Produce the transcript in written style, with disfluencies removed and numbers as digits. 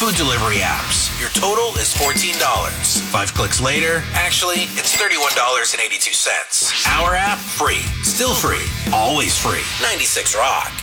food delivery apps. Your total is $14. 5 clicks later, actually, it's $31.82. Our app, free. Still free. Always free. 96 Rock.